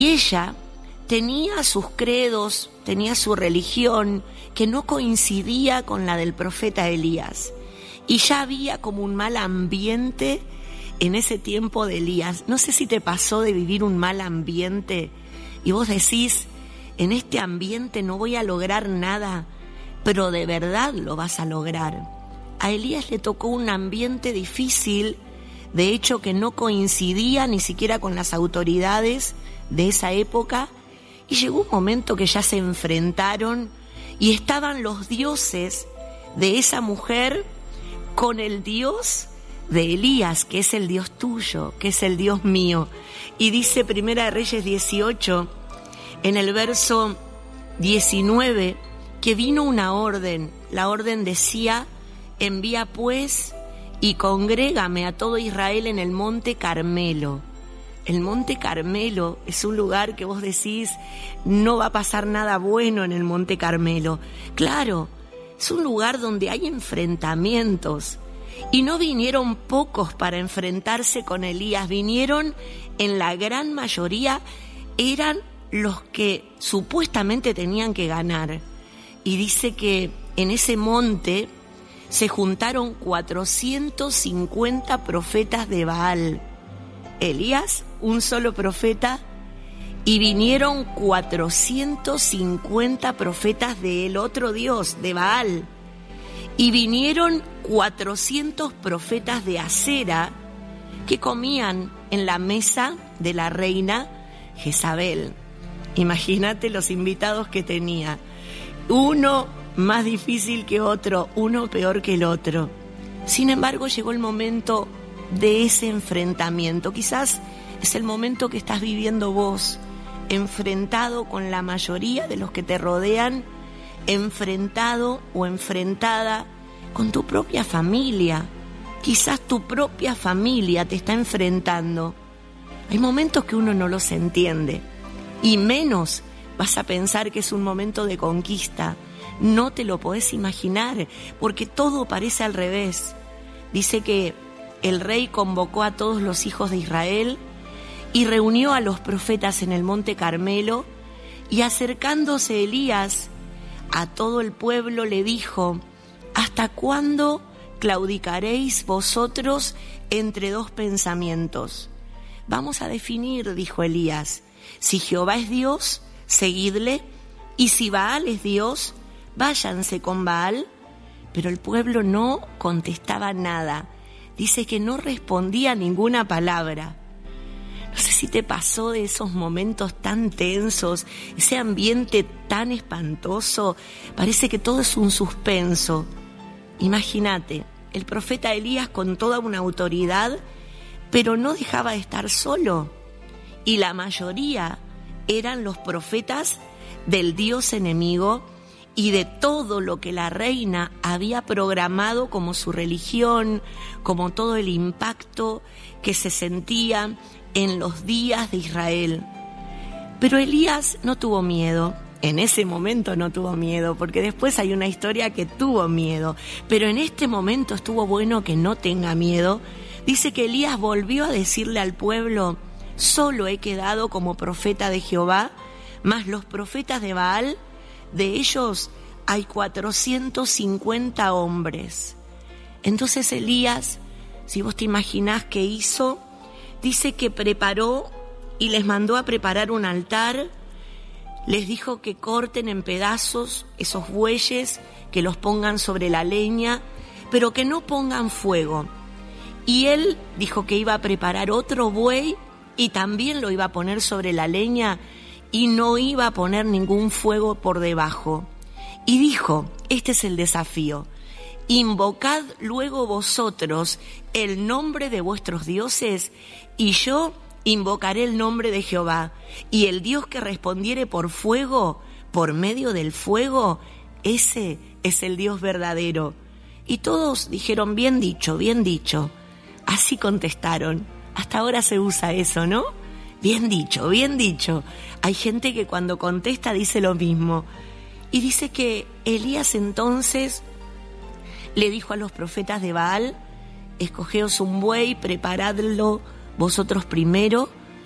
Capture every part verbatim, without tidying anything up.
Y ella tenía sus credos, tenía su religión, que no coincidía con la del profeta Elías. Y ya había como un mal ambiente en ese tiempo de Elías. No sé si te pasó de vivir un mal ambiente y vos decís, en este ambiente no voy a lograr nada, pero de verdad lo vas a lograr. A Elías le tocó un ambiente difícil, de hecho que no coincidía ni siquiera con las autoridades de esa época, y llegó un momento que ya se enfrentaron y estaban los dioses de esa mujer con el Dios de Elías, que es el Dios tuyo, que es el Dios mío. Y dice Primera de Reyes dieciocho, en el verso diecinueve, que vino una orden. La orden decía, envía pues y congrégame a todo Israel en el monte Carmelo. El monte Carmelo es un lugar que vos decís, no va a pasar nada bueno en el monte Carmelo. Claro, es un lugar donde hay enfrentamientos. Y no vinieron pocos para enfrentarse con Elías, vinieron en la gran mayoría, eran los que supuestamente tenían que ganar. Y dice que en ese monte se juntaron cuatrocientos cincuenta profetas de Baal. Elías, un solo profeta, y vinieron cuatrocientos cincuenta profetas del otro Dios, de Baal. Y vinieron cuatrocientos profetas de Acera que comían en la mesa de la reina Jezabel. Imagínate los invitados que tenía. Uno más difícil que otro, uno peor que el otro. Sin embargo, llegó el momento de ese enfrentamiento. Quizás es el momento que estás viviendo vos, enfrentado con la mayoría de los que te rodean, enfrentado o enfrentada con tu propia familia. Quizás tu propia familia te está enfrentando. Hay momentos que uno no los entiende, y menos vas a pensar que es un momento de conquista. No te lo podés imaginar, porque todo parece al revés. Dice que el rey convocó a todos los hijos de Israel y reunió a los profetas en el monte Carmelo, y acercándose Elías a todo el pueblo le dijo, ¿hasta cuándo claudicaréis vosotros entre dos pensamientos? Vamos a definir, dijo Elías, si Jehová es Dios, seguidle, y si Baal es Dios, váyanse con Baal. Pero el pueblo no contestaba nada. Dice que no respondía ninguna palabra. No sé si te pasó de esos momentos tan tensos, ese ambiente tan espantoso, parece que todo es un suspenso. Imagínate, el profeta Elías con toda una autoridad, pero no dejaba de estar solo. Y la mayoría eran los profetas del Dios enemigo y de todo lo que la reina había programado como su religión, como todo el impacto que se sentía en los días de Israel. Pero Elías no tuvo miedo. En ese momento no tuvo miedo, porque después hay una historia que tuvo miedo. Pero en este momento estuvo bueno que no tenga miedo. Dice que Elías volvió a decirle al pueblo, solo he quedado como profeta de Jehová, mas los profetas de Baal, de ellos hay cuatrocientos cincuenta hombres. Entonces Elías, si vos te imaginás qué hizo, dice que preparó y les mandó a preparar un altar, les dijo que corten en pedazos esos bueyes, que los pongan sobre la leña, pero que no pongan fuego. Y él dijo que iba a preparar otro buey y también lo iba a poner sobre la leña y no iba a poner ningún fuego por debajo. Y dijo, este es el desafío, invocad luego vosotros el nombre de vuestros dioses y yo invocaré el nombre de Jehová, y el Dios que respondiere por fuego, por medio del fuego, ese es el Dios verdadero. Y todos dijeron, bien dicho, bien dicho. Así contestaron. Hasta ahora se usa eso, ¿no? Bien dicho, bien dicho. Hay gente que cuando contesta dice lo mismo. Y dice que Elías entonces le dijo a los profetas de Baal, escogeos un buey, preparadlo vosotros primero,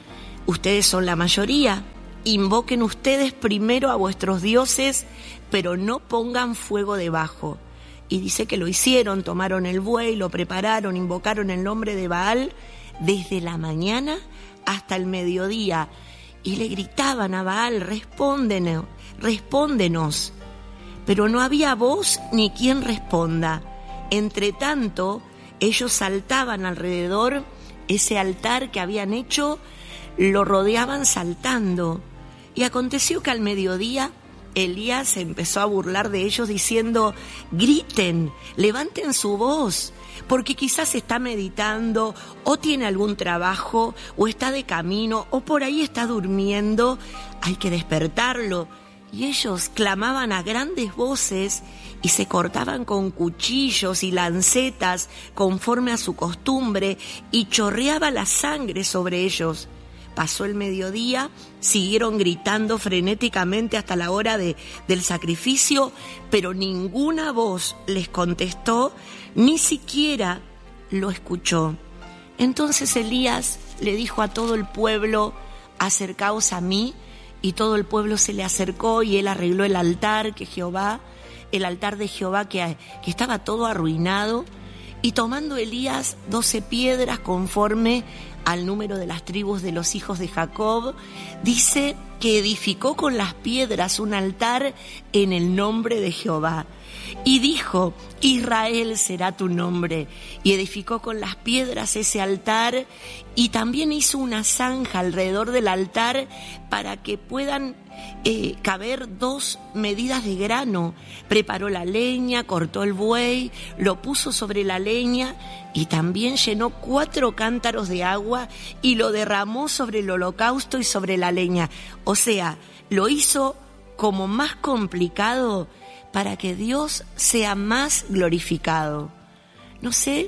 ustedes son la mayoría, invoquen ustedes primero a vuestros dioses, pero no pongan fuego debajo. Y dice que lo hicieron, tomaron el buey, lo prepararon, invocaron el nombre de Baal desde la mañana hasta el mediodía. Y le gritaban a Baal, respóndenos, respóndenos. Pero no había voz ni quien responda. Entre tanto, ellos saltaban alrededor, ese altar que habían hecho, lo rodeaban saltando. Y aconteció que al mediodía Elías se empezó a burlar de ellos diciendo, griten, levanten su voz, porque quizás está meditando o tiene algún trabajo o está de camino o por ahí está durmiendo, hay que despertarlo. Y ellos clamaban a grandes voces y se cortaban con cuchillos y lancetas conforme a su costumbre y chorreaba la sangre sobre ellos. Pasó el mediodía, siguieron gritando frenéticamente hasta la hora de, del sacrificio, pero ninguna voz les contestó, ni siquiera lo escuchó. Entonces Elías le dijo a todo el pueblo, acercaos a mí, y todo el pueblo se le acercó y él arregló el altar que Jehová, el altar de Jehová que, que estaba todo arruinado, y tomando Elías doce piedras conforme al número de las tribus de los hijos de Jacob, dice que edificó con las piedras un altar en el nombre de Jehová. Y dijo, Israel será tu nombre. Y edificó con las piedras ese altar y también hizo una zanja alrededor del altar para que puedan eh, caber dos medidas de grano. Preparó la leña, cortó el buey, lo puso sobre la leña y también llenó cuatro cántaros de agua y lo derramó sobre el holocausto y sobre la leña. O sea, lo hizo como más complicado para que Dios sea más glorificado. No sé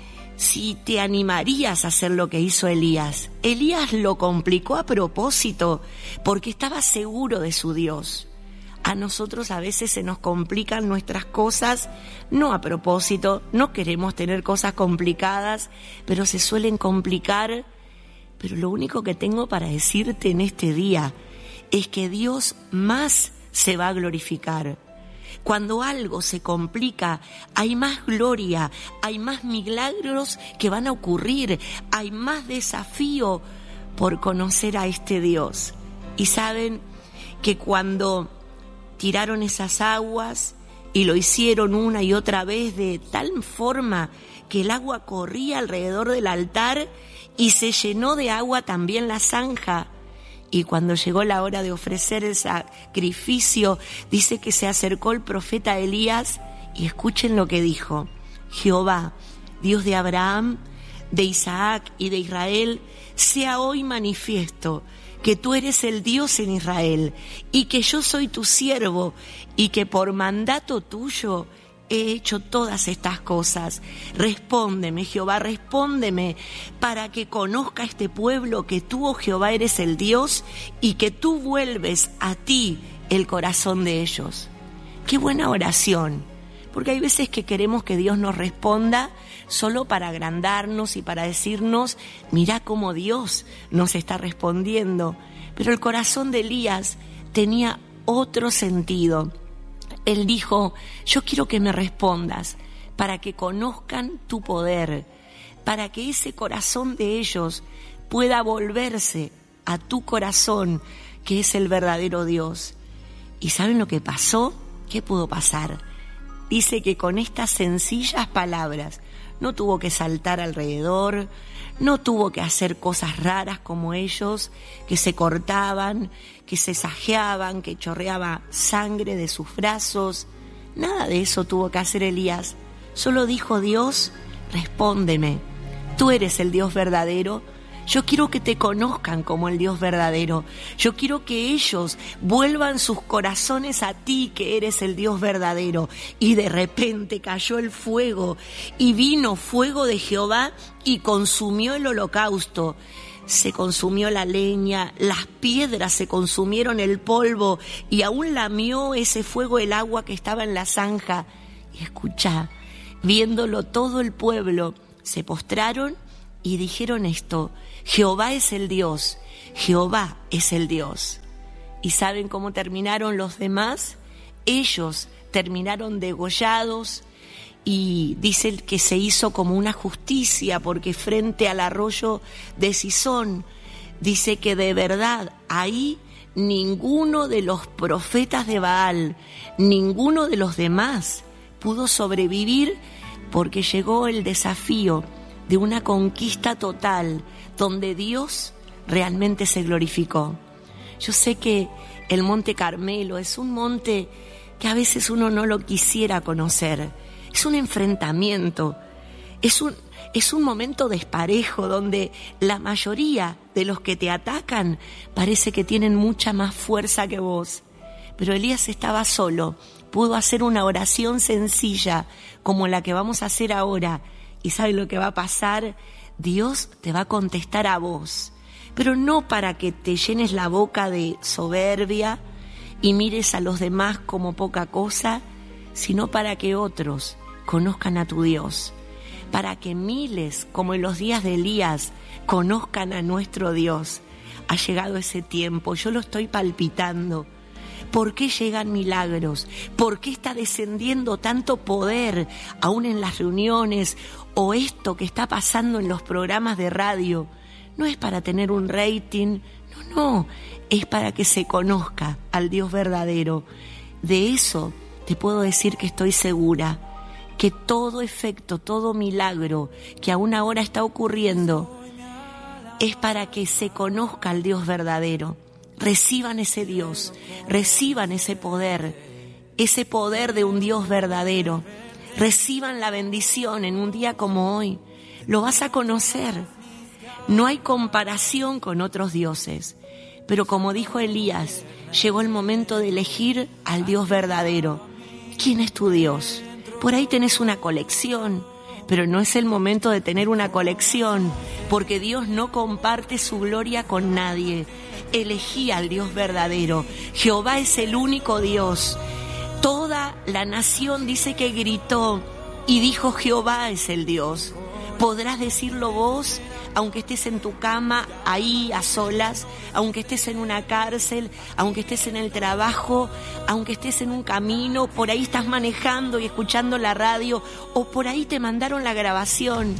si te animarías a hacer lo que hizo Elías. Elías lo complicó a propósito porque estaba seguro de su Dios. A nosotros a veces se nos complican nuestras cosas, no a propósito, no queremos tener cosas complicadas, pero se suelen complicar. Pero lo único que tengo para decirte en este día es que Dios más se va a glorificar. Cuando algo se complica, hay más gloria, hay más milagros que van a ocurrir, hay más desafío por conocer a este Dios. Y saben que cuando tiraron esas aguas y lo hicieron una y otra vez de tal forma que el agua corría alrededor del altar y se llenó de agua también la zanja. Y cuando llegó la hora de ofrecer el sacrificio, dice que se acercó el profeta Elías y escuchen lo que dijo. Jehová, Dios de Abraham, de Isaac y de Israel, sea hoy manifiesto que tú eres el Dios en Israel y que yo soy tu siervo y que por mandato tuyo he hecho todas estas cosas. Respóndeme, Jehová, respóndeme, para que conozca este pueblo que tú, oh Jehová, eres el Dios y que tú vuelves a ti el corazón de ellos. Qué buena oración, porque hay veces que queremos que Dios nos responda solo para agrandarnos y para decirnos, mirá cómo Dios nos está respondiendo. Pero el corazón de Elías tenía otro sentido. Él dijo, yo quiero que me respondas para que conozcan tu poder, para que ese corazón de ellos pueda volverse a tu corazón, que es el verdadero Dios. ¿Y saben lo que pasó? ¿Qué pudo pasar? Dice que con estas sencillas palabras no tuvo que saltar alrededor, no tuvo que hacer cosas raras como ellos, que se cortaban, que se sajeaban, que chorreaba sangre de sus brazos. Nada de eso tuvo que hacer Elías. Solo dijo, Dios, respóndeme. Tú eres el Dios verdadero. Yo quiero que te conozcan como el Dios verdadero. Yo quiero que ellos vuelvan sus corazones a ti, que eres el Dios verdadero. Y de repente cayó el fuego, y vino fuego de Jehová y consumió el holocausto. Se consumió la leña, las piedras se consumieron, el polvo, y aún lamió ese fuego el agua que estaba en la zanja. Y escuchá, viéndolo todo el pueblo, se postraron y dijeron esto: Jehová es el Dios, Jehová es el Dios. ¿Y saben cómo terminaron los demás? Ellos terminaron degollados, y dice que se hizo como una justicia, porque frente al arroyo de Cisón, dice que de verdad ahí ninguno de los profetas de Baal, ninguno de los demás pudo sobrevivir, porque llegó el desafío de una conquista total, donde Dios realmente se glorificó. Yo sé que el Monte Carmelo es un monte que a veces uno no lo quisiera conocer. Es un enfrentamiento, es un, es un momento desparejo donde la mayoría de los que te atacan parece que tienen mucha más fuerza que vos. Pero Elías estaba solo, pudo hacer una oración sencilla como la que vamos a hacer ahora. ¿Y sabe lo que va a pasar? Dios te va a contestar a vos, pero no para que te llenes la boca de soberbia y mires a los demás como poca cosa, sino para que otros conozcan a tu Dios, para que miles, como en los días de Elías, conozcan a nuestro Dios. Ha llegado ese tiempo, yo lo estoy palpitando. ¿Por qué llegan milagros? ¿Por qué está descendiendo tanto poder aún en las reuniones o esto que está pasando en los programas de radio? No es para tener un rating, no, no, es para que se conozca al Dios verdadero. De eso te puedo decir que estoy segura, que todo efecto, todo milagro que aún ahora está ocurriendo es para que se conozca al Dios verdadero. Reciban ese Dios, reciban ese poder, ese poder de un Dios verdadero. Reciban la bendición en un día como hoy. Lo vas a conocer. No hay comparación con otros dioses. Pero como dijo Elías, llegó el momento de elegir al Dios verdadero. ¿Quién es tu Dios? Por ahí tenés una colección, pero no es el momento de tener una colección, porque Dios no comparte su gloria con nadie. Elegí al Dios verdadero. Jehová es el único Dios. Toda la nación dice que gritó y dijo: Jehová es el Dios. Podrás decirlo vos, aunque estés en tu cama, ahí a solas, aunque estés en una cárcel, aunque estés en el trabajo, aunque estés en un camino, por ahí estás manejando y escuchando la radio, o por ahí te mandaron la grabación.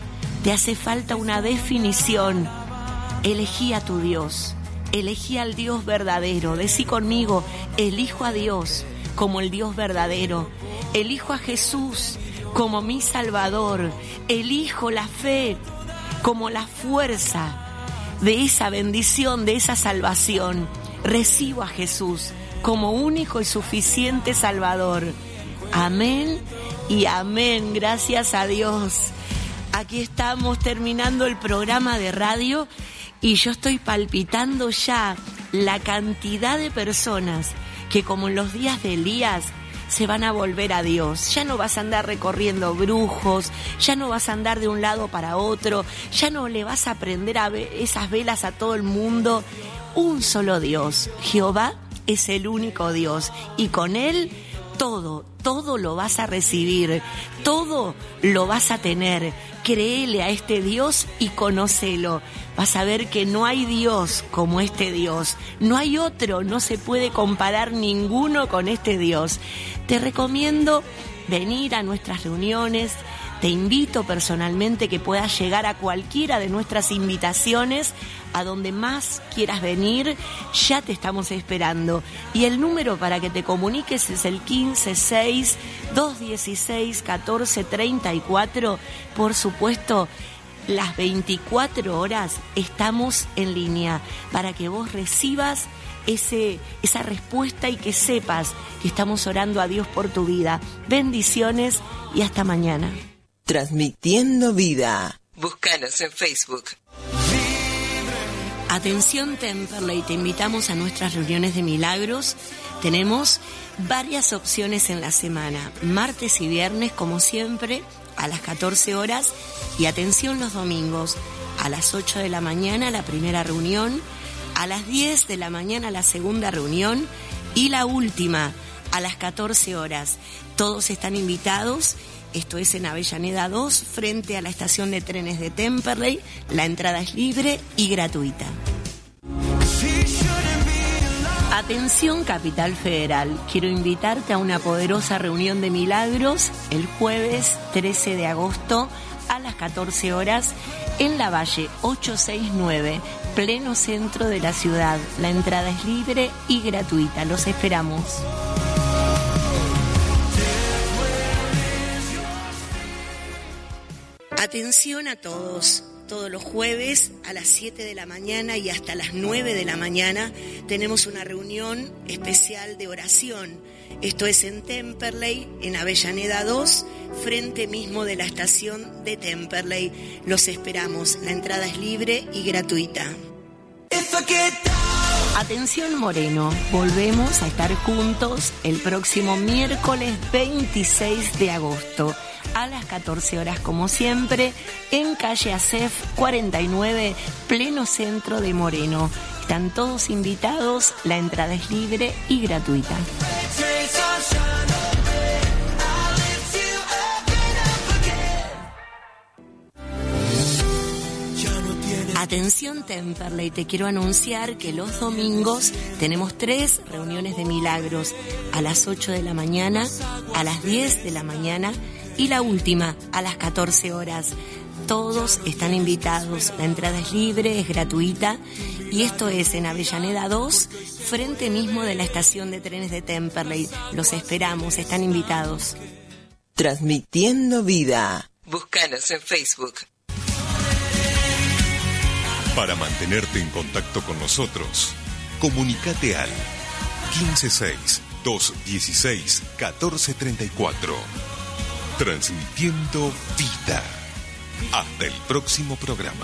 Te hace falta una definición. Elegí a tu Dios. Elegí al Dios verdadero. Decí conmigo: elijo a Dios como el Dios verdadero. Elijo a Jesús como mi Salvador. Elijo la fe como la fuerza de esa bendición, de esa salvación. Recibo a Jesús como único y suficiente Salvador. Amén y amén. Gracias a Dios. Aquí estamos terminando el programa de radio. Y yo estoy palpitando ya la cantidad de personas que, como en los días de Elías, se van a volver a Dios. Ya no vas a andar recorriendo brujos, ya no vas a andar de un lado para otro, ya no le vas a prender a esas velas a todo el mundo. Un solo Dios, Jehová es el único Dios, y con Él todo, todo lo vas a recibir, todo lo vas a tener. Créele a este Dios y conócelo. Vas a ver que no hay Dios como este Dios. No hay otro, no se puede comparar ninguno con este Dios. Te recomiendo venir a nuestras reuniones. Te invito personalmente que puedas llegar a cualquiera de nuestras invitaciones, a donde más quieras venir. Ya te estamos esperando. Y el número para que te comuniques es el quince seis, dos dieciséis, catorce treinta y cuatro. Por supuesto, las veinticuatro horas estamos en línea para que vos recibas ese, esa respuesta y que sepas que estamos orando a Dios por tu vida. Bendiciones y hasta mañana. Transmitiendo vida. Búscanos en Facebook. Atención Temperley, te invitamos a nuestras reuniones de milagros. Tenemos varias opciones en la semana, martes y viernes como siempre a las catorce horas, y atención los domingos a las ocho de la mañana la primera reunión, a las diez de la mañana la segunda reunión y la última a las catorce horas. Todos están invitados. Esto es en Avellaneda dos, frente a la estación de trenes de Temperley. La entrada es libre y gratuita. Atención Capital Federal, quiero invitarte a una poderosa reunión de milagros el jueves trece de agosto a las catorce horas en la Valle ochocientos sesenta y nueve, pleno centro de la ciudad. La entrada es libre y gratuita, los esperamos. Atención a todos. Todos los jueves a las siete de la mañana y hasta las nueve de la mañana tenemos una reunión especial de oración. Esto es en Temperley, en Avellaneda dos, frente mismo de la estación de Temperley. Los esperamos. La entrada es libre y gratuita. Atención Moreno, volvemos a estar juntos el próximo miércoles veintiséis de agosto. A las catorce horas, como siempre, en calle Acef cuarenta y nueve, pleno centro de Moreno. Están todos invitados, la entrada es libre y gratuita. Atención Temperley, te quiero anunciar que los domingos tenemos tres reuniones de milagros, a las ocho de la mañana, a las diez de la mañana y la última a las catorce horas. Todos están invitados, la entrada es libre, es gratuita y esto es en Avellaneda dos, frente mismo de la estación de trenes de Temperley. Los esperamos, están invitados. Transmitiendo vida. Búscanos en Facebook. Para mantenerte en contacto con nosotros, comunícate al quince seis, doscientos dieciséis, catorce treinta y cuatro. Transmitiendo vida. Hasta el próximo programa.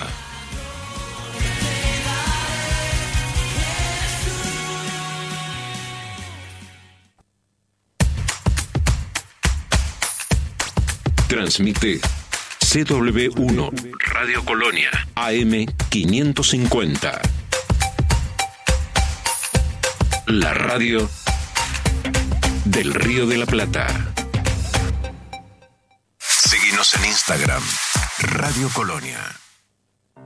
Transmite C W uno Radio Colonia A M quinientos cincuenta. La radio del Río de la Plata. Seguinos en Instagram, Radio Colonia.